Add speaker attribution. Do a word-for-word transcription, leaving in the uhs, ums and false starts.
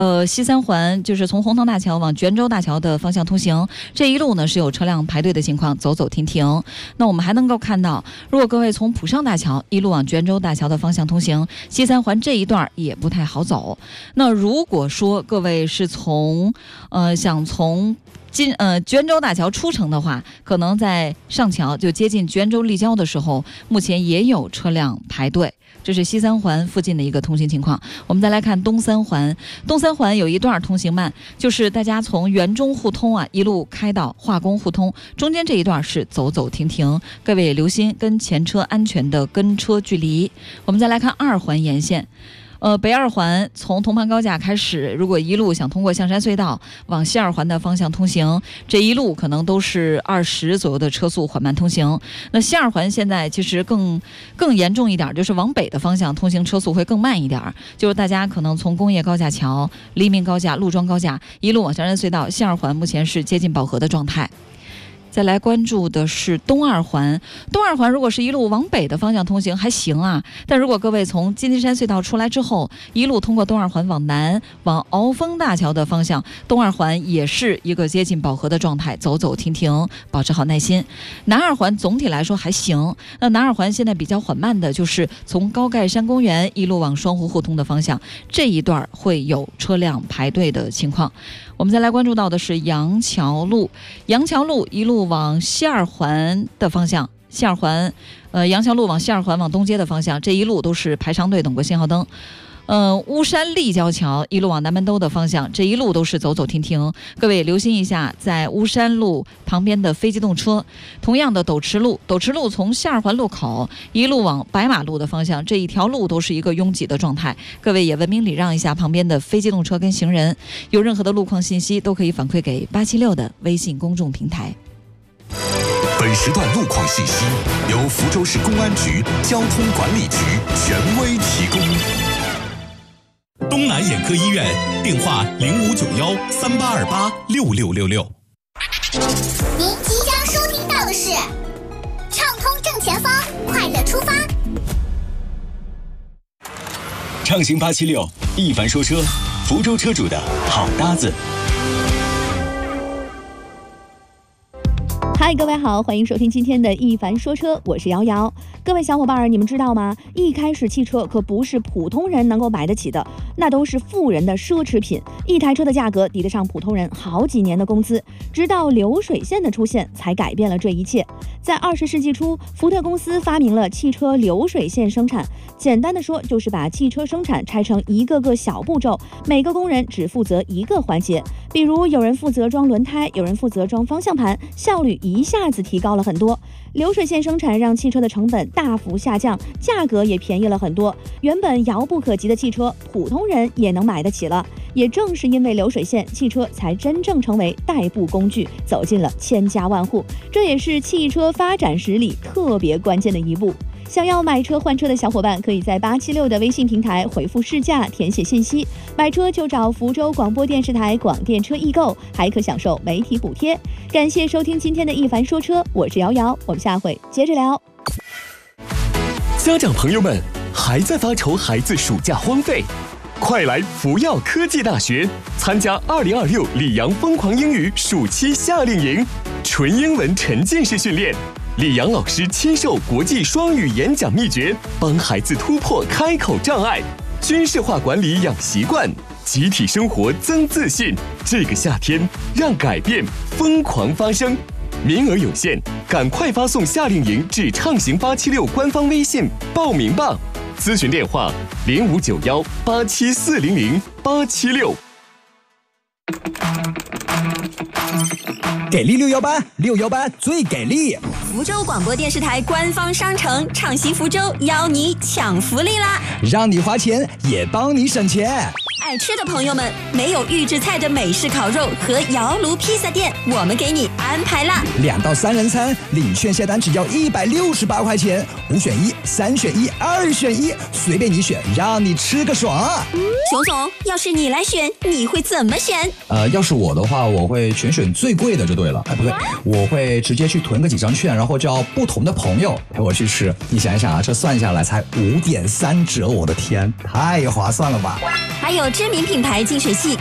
Speaker 1: 呃，西三环就是从红塘大桥往泉州大桥的方向通行，这一路呢是有车辆排队的情况，走走停停。那我们还能够看到，如果各位从浦上大桥一路往泉州大桥的方向通行，西三环这一段也不太好走。那如果说各位是从呃想从今呃泉州大桥出城的话，可能在上桥就接近泉州立交的时候，目前也有车辆排队。这是西三环附近的一个通行情况。我们再来看东三环，东三环有一段通行慢，就是大家从园中互通啊一路开到化工互通，中间这一段是走走停停，各位也留心跟前车安全的跟车距离。我们再来看二环沿线。呃，北二环从铜盘高架开始，如果一路想通过象山隧道往西二环的方向通行，这一路可能都是二十左右的车速缓慢通行。那西二环现在其实更更严重一点，就是往北的方向通行车速会更慢一点，就是大家可能从工业高架桥、黎明高架、陆庄高架一路往象山隧道，西二环目前是接近饱和的状态。再来关注的是东二环，东二环如果是一路往北的方向通行还行啊，但如果各位从金鸡山隧道出来之后，一路通过东二环往南，往鳌峰大桥的方向，东二环也是一个接近饱和的状态，走走停停，保持好耐心。南二环总体来说还行，那南二环现在比较缓慢的就是从高盖山公园一路往双湖互通的方向，这一段会有车辆排队的情况。我们再来关注到的是杨桥路，杨桥路一路往西二环的方向，西二环，呃，杨桥路往西二环往东街的方向，这一路都是排长队等过信号灯。呃，巫山立交桥一路往南门兜的方向，这一路都是走走停停。各位留心一下，在巫山路旁边的非机动车。同样的，斗池路，斗池路从西二环路口一路往白马路的方向，这一条路都是一个拥挤的状态。各位也文明礼让一下旁边的非机动车跟行人。有任何的路况信息都可以反馈给八七六的微信公众平台。
Speaker 2: 本时段路况信息由福州市公安局交通管理局权威提供。
Speaker 3: 东南眼科医院电话零五九幺三八二八六六六六。
Speaker 4: 您即将收听到的是畅通正前方，快乐出发。
Speaker 3: 畅行八七六，一凡说车，福州车主的好搭子。
Speaker 5: 嗨，各位好，欢迎收听今天的一凡说车，我是瑶瑶。各位小伙伴，你们知道吗？一开始汽车可不是普通人能够买得起的，那都是富人的奢侈品。一台车的价格抵得上普通人好几年的工资，直到流水线的出现，才改变了这一切。在二十世纪初，福特公司发明了汽车流水线生产。简单的说，就是把汽车生产拆成一个个小步骤，每个工人只负责一个环节。比如有人负责装轮胎，有人负责装方向盘，效率一下子提高了很多。流水线生产让汽车的成本大幅下降，价格也便宜了很多。原本遥不可及的汽车，普通人也能买得起了。也正是因为流水线，汽车才真正成为代步工具，走进了千家万户。这也是汽车发展史里特别关键的一步。想要买车换车的小伙伴，可以在八七六的微信平台回复试驾，填写信息。买车就找福州广播电视台广电车易购，还可享受媒体补贴。感谢收听今天的一凡说车，我是瑶瑶，我们下回接着聊。
Speaker 6: 家长朋友们，还在发愁孩子暑假荒废？快来福耀科技大学参加二零二六里昂疯狂英语暑期夏令营，纯英文沉浸式训练。李阳老师亲授国际双语演讲秘诀，帮孩子突破开口障碍，军事化管理养习惯，集体生活增自信。这个夏天，让改变疯狂发生。名额有限，赶快发送夏令营至畅行八七六官方微信报名吧。咨询电话零五九幺八七四零零八七六。
Speaker 7: 给力六幺八，六幺八最给力！
Speaker 8: 福州广播电视台官方商城畅行福州邀你抢福利啦！
Speaker 7: 让你花钱也帮你省钱。
Speaker 8: 爱吃的朋友们，没有预制菜的美式烤肉和窑炉披萨店，我们给你安排啦！
Speaker 7: 两到三人餐，领券下单只要一百六十八块钱，五选一，三选一，二选一，随便你选，让你吃个爽！
Speaker 8: 熊总，要是你来选，你会怎么选？
Speaker 9: 呃，要是我的话，我会全选最贵的就对了。哎，不对，我会直接去囤个几张券，然后叫不同的朋友陪我去吃。你想一想啊，这算下来才五点三折，我的天，太划算了吧！
Speaker 8: 还有知名品牌净水器